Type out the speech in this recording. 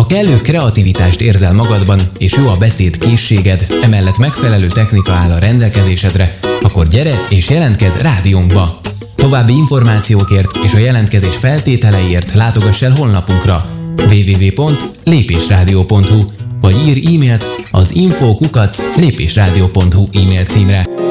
Ha kellő kreativitást érzel magadban, és jó a beszéd készséged, emellett megfelelő technika áll a rendelkezésedre, akkor gyere és jelentkezz rádiónkba! További információkért és a jelentkezés feltételeiért látogass el honlapunkra www.lépésradio.hu vagy írj e-mailt az info@lépésradio.hu e-mail címre.